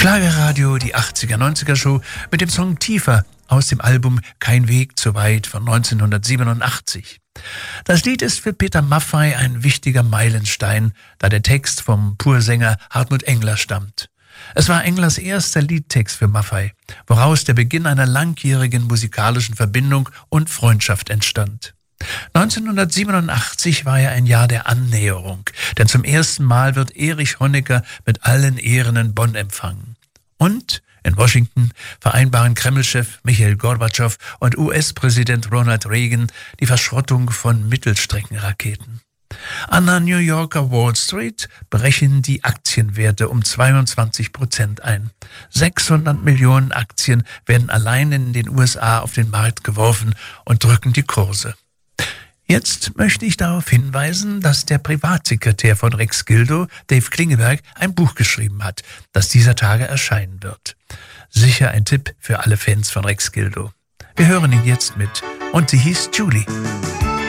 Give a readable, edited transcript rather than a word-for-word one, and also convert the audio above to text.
Schlagerradio, die 80er-90er Show mit dem Song Tiefer aus dem Album Kein Weg zu weit von 1987. Das Lied ist für Peter Maffay ein wichtiger Meilenstein, da der Text vom Pursänger Hartmut Engler stammt. Es war Englers erster Liedtext für Maffay, woraus der Beginn einer langjährigen musikalischen Verbindung und Freundschaft entstand. 1987 war ja ein Jahr der Annäherung, denn zum ersten Mal wird Erich Honecker mit allen Ehren in Bonn empfangen. Und in Washington vereinbaren Kreml-Chef Michail Gorbatschow und US-Präsident Ronald Reagan die Verschrottung von Mittelstreckenraketen. An der New Yorker Wall Street brechen die Aktienwerte um 22% ein. 600 Millionen Aktien werden allein in den USA auf den Markt geworfen und drücken die Kurse. Jetzt möchte ich darauf hinweisen, dass der Privatsekretär von Rex Gildo, Dave Klingeberg, ein Buch geschrieben hat, das dieser Tage erscheinen wird. Sicher ein Tipp für alle Fans von Rex Gildo. Wir hören ihn jetzt mit. Und sie hieß Julie.